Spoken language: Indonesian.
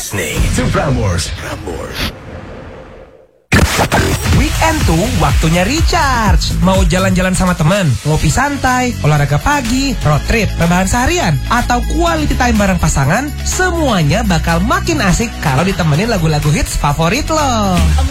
listening to Prambors. Weekend tuh waktunya recharge. Mau jalan-jalan sama teman, ngopi santai, olahraga pagi, road trip, rebahan seharian, atau quality time bareng pasangan, semuanya bakal makin asik kalau ditemenin lagu-lagu hits favorit lo.